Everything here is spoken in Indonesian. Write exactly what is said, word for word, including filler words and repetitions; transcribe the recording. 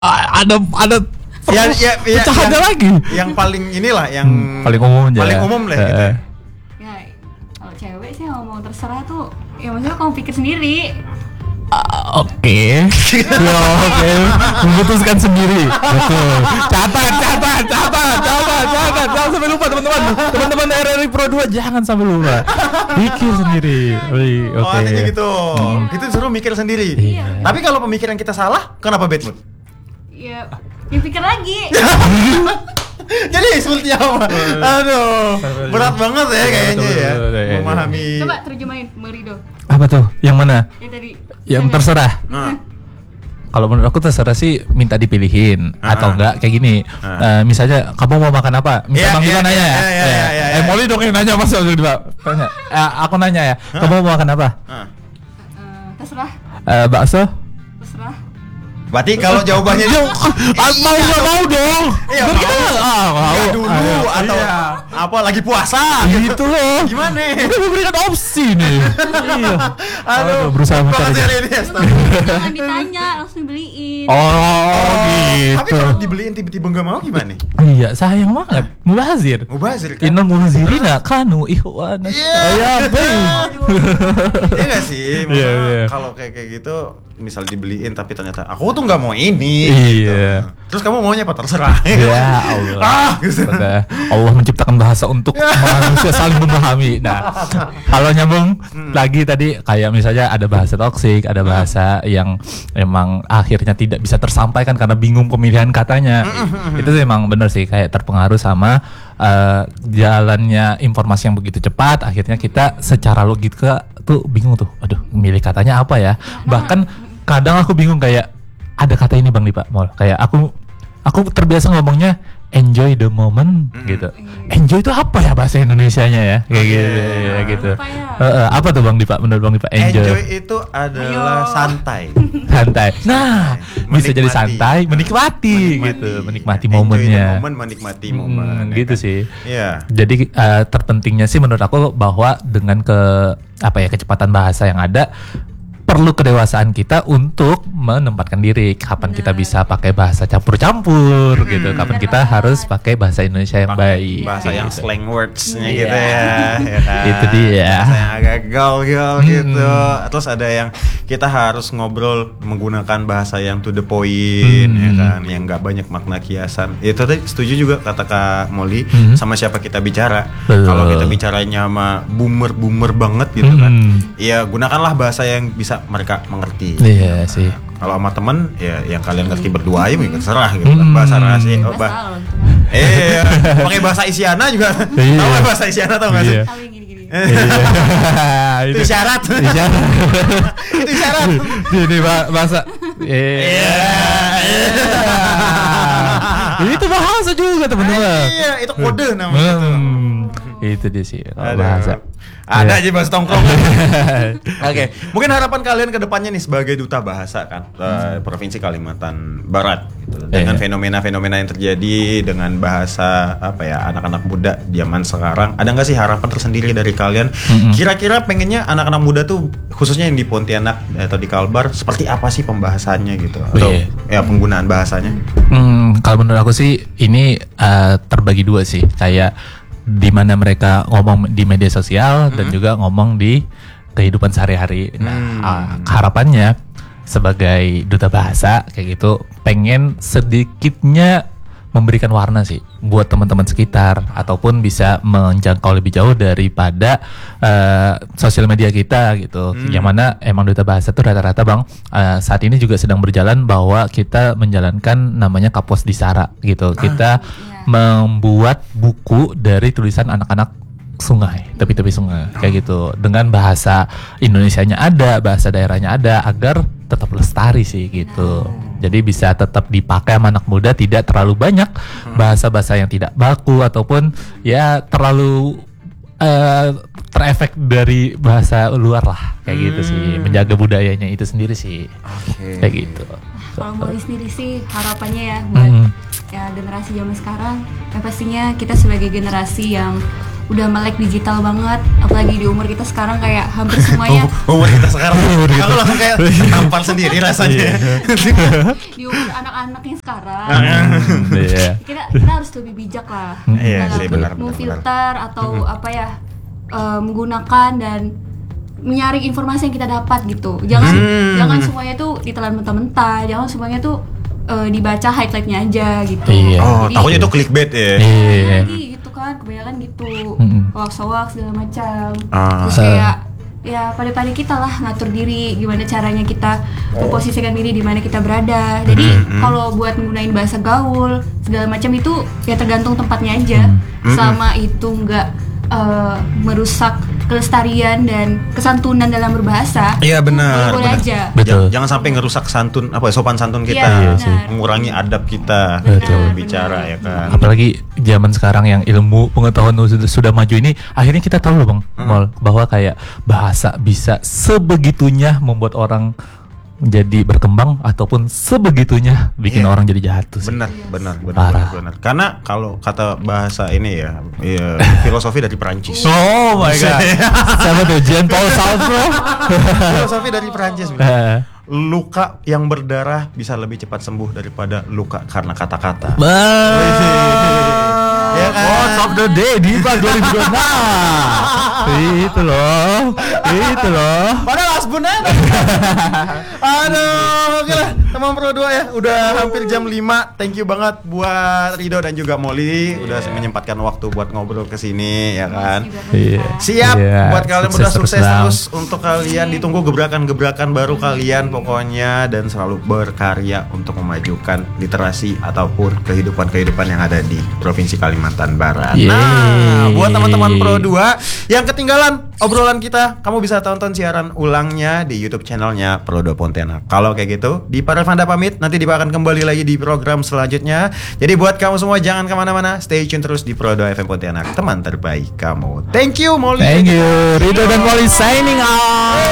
ada ada ya, ya, ya, pecahannya yang, lagi. Yang paling inilah yang hmm, paling umum aja. Paling umum lah uh, gitu. Ya, kalau cewek sih ngomong terserah tuh, ya maksudnya kamu pikir sendiri. Uh, Oke, okay. ya, oke, okay. Memutuskan sendiri. Betul. Catat, catat, catat, catat, catat. Jangan sampai lupa teman-teman. Teman-teman R R I Pro dua jangan sampai lupa. Pikir sendiri. Oke. Okay. Oh, artinya gitu. Hmm. Itu disuruh mikir sendiri. Iya. Tapi kalau pemikiran kita salah, kenapa bad mood? Ya, ya pikir lagi. Jadi seperti apa? Aduh, berat banget ya kayaknya ya memahami. Coba terjemahin, Merido. Apa tuh? Yang mana? Yang tadi. Yang terserah. Nah. Kalau menurut aku terserah sih minta dipilihin uh-huh. atau enggak kayak gini. Uh-huh. Uh, misalnya kamu mau makan apa? Misalnya yeah, Bang Diva yeah, nanya yeah, ya. Yeah, yeah, yeah, yeah. Eh Molly dong yang nanya Mas Diva. Tanya. Eh, aku nanya ya. Huh? Kamu mau makan apa? Uh, uh, terserah. Uh, bakso? Terserah. Berarti kalau jawabannya itu mau nggak mau dong? Iya mau. Kita, ah, mau ya dulu Ayo, atau iya. apa lagi puasa gitu loh. Gimana? Udah memberikan opsi nih. Iya. Aduh, berusaha mencari. Jangan ditanya, langsung beliin. Oh, oh gitu. Tapi kalau dibeliin tiba-tiba nggak mau gimana? Iya, sayang banget. Mubazir. Mubazir kan? Innal mubazirina kanu ikhwana. Iya, betul. Iya nggak sih? Kalau kayak kayak gitu, misal dibeliin tapi ternyata aku tuh nggak mau ini. Iya. Gitu. Terus kamu maunya apa? Terserah. Ya Allah. Ah, gitu. Allah menciptakan bahasa untuk manusia saling memahami. Nah, kalau nyambung hmm. lagi tadi kayak misalnya ada bahasa toksik, ada bahasa yang emang akhirnya tidak bisa tersampaikan karena bingung pemilihan katanya. Itu sih emang bener sih kayak terpengaruh sama uh, jalannya informasi yang begitu cepat. Akhirnya kita secara logika tuh bingung tuh. Aduh, milih katanya apa ya? Bahkan kadang aku bingung kayak ada kata ini Bang Dipa, Mol. Kayak aku aku terbiasa ngomongnya enjoy the moment mm. gitu. Enjoy itu apa ya bahasa Indonesianya ya? Kayak gitu, ya, gitu. Apa, ya? Uh, uh, apa tuh Bang Dipa? Menurut Bang Dipa enjoy. Enjoy itu adalah Ayo. santai. Santai. Nah, menikmati. Bisa jadi santai, menikmati, menikmati gitu, menikmati ya, momennya. Momen, menikmati momen. Hmm, gitu kan? Sih. Iya. Jadi uh, terpentingnya sih menurut aku bahwa dengan ke apa ya kecepatan bahasa yang ada perlu kedewasaan kita untuk menempatkan diri kapan Bener. kita bisa pakai bahasa campur-campur hmm, gitu, kapan kita banget. harus pakai bahasa Indonesia yang pakai baik, bahasa gitu. yang slang words-nya yeah. gitu ya, ya kan? Itu dia. Bahasa yang agak gaul-gaul hmm. gitu. Terus ada yang kita harus ngobrol menggunakan bahasa yang to the point, hmm. ya kan, yang nggak banyak makna kiasan. Itu tadi setuju juga kata Kak Molly hmm. sama siapa kita bicara. Kalau kita bicaranya sama boomer-boomer banget gitu hmm. kan, ya gunakanlah bahasa yang bisa mereka mengerti. Iya nah, sih. Kalau sama temen ya yang kalian ngerti berdua ya mungkin terserah gitu. Hmm. Bahasa rahasia. Oh, bah- eh, ya. Pakai bahasa Isyana juga. Iya. Tahu kan bahasa Isyana tahu nggak iya. sih? Gini-gini. Itu isyarat. Itu isyarat. Ini bahasa. Iya. Itu bahasa juga teman-teman. Iya, itu kode namanya. Hmm. Itu dia sih kalau bahasa. Ada aja bahasa tongkrong. Oke, okay. Mungkin harapan kalian ke depannya nih sebagai duta bahasa kan uh, Provinsi Kalimantan Barat gitu. Dengan yeah. fenomena-fenomena yang terjadi dengan bahasa apa ya anak-anak muda zaman sekarang, ada nggak sih harapan tersendiri dari kalian? Mm-hmm. Kira-kira pengennya anak-anak muda tuh khususnya yang di Pontianak atau di Kalbar seperti apa sih pembahasannya gitu atau yeah. ya penggunaan bahasanya? Hmm, kalau menurut aku sih ini uh, terbagi dua sih, kayak di mana mereka ngomong di media sosial hmm. dan juga ngomong di kehidupan sehari-hari. Nah, hmm. uh, harapannya sebagai duta bahasa kayak gitu pengen sedikitnya memberikan warna sih buat teman-teman sekitar ataupun bisa menjangkau lebih jauh daripada uh, sosial media kita gitu. Hmm. Yang mana emang duta bahasa tuh rata-rata Bang uh, saat ini juga sedang berjalan bahwa kita menjalankan namanya Kapos Disara gitu. Kita ah. membuat buku dari tulisan anak-anak sungai, tepi-tepi sungai kayak gitu dengan bahasa Indonesianya ada, bahasa daerahnya ada agar tetap lestari sih gitu. Jadi bisa tetap dipakai sama anak muda, tidak terlalu banyak bahasa-bahasa yang tidak baku ataupun ya terlalu uh, terefek dari bahasa luar lah kayak hmm. gitu sih, menjaga budayanya itu sendiri sih. Okay. Kayak gitu. Kalau mau sendiri sih harapannya ya buat hmm. ya generasi zaman sekarang, yang pastinya kita sebagai generasi yang udah melek digital banget, apalagi di umur kita sekarang kayak hampir semuanya Umur kita sekarang, aku langsung kayak tampar sendiri rasanya. di umur anak-anak yang sekarang Iya. kita kita harus lebih bijak lah Iya dalam sih, benar, benar, memfilter atau apa ya, eh, menggunakan dan menyaring informasi yang kita dapat gitu. Jangan Hmm. jangan semuanya tuh ditelan mentah-mentah, jangan semuanya tuh eh, dibaca highlightnya aja gitu. Iya. Oh, Jadi, takutnya itu clickbait ya. Iya. lagi gitu kan, kebanyakan gitu, Mm-mm. hoax-hoax segala macam. Ah. Terus kayak ya pada-pada kita lah ngatur diri, gimana caranya kita memposisikan diri di mana kita berada. Jadi Mm-mm. kalau buat menggunakan bahasa gaul segala macam itu ya tergantung tempatnya aja. Mm-mm. Selama itu nggak eh, merusak kelestarian dan kesantunan dalam berbahasa. Iya benar. Boleh benar. aja. Betul. Jangan, jangan sampai ngerusak santun apa ya, sopan santun kita, Iya, sih. mengurangi adab kita Betul. bicara ya kan. Apalagi zaman sekarang yang ilmu pengetahuan sudah, sudah maju ini, akhirnya kita tahu loh Bang Mol, bahwa kayak bahasa bisa sebegitunya membuat orang menjadi berkembang ataupun sebegitunya bikin Iya. orang jadi jahat tuh sih. Benar, benar, benar, Parah. benar, benar. Karena kalau kata bahasa ini ya, ya filosofi dari Perancis. Oh my god. Siapa tuh? Jean Paul Sartre? Filosofi dari Perancis. bilang, luka yang berdarah bisa lebih cepat sembuh daripada luka karena kata-kata. Ya kan? Words of the day di dua ribu dua puluh enam. Itu loh. Itu loh. Padahal asbun aja. Aduh, oke lah teman Pro dua ya. Udah hampir jam lima. Thank you banget buat Rido dan juga Molly udah menyempatkan waktu buat ngobrol ke sini ya kan. Iya. Siap Iya, buat kalian sukses berdua sukses terus, Bang. terus untuk kalian, ditunggu gebrakan-gebrakan baru kalian pokoknya, dan selalu berkarya untuk memajukan literasi ataupun kehidupan-kehidupan yang ada di Provinsi Kalimantan Barat. Yeay. Nah, buat teman-teman Pro dua yang ketinggalan obrolan kita, kamu bisa tonton siaran ulangnya di YouTube channelnya Pro dua Pontianak. Kalau kayak gitu, di Parevanda pamit, nanti Dipa akan kembali lagi di program selanjutnya. Jadi buat kamu semua jangan kemana-mana, stay tune terus di Pro dua F M Pontianak, teman terbaik kamu. Thank you Molly. Thank you. Rido dan Molly signing out.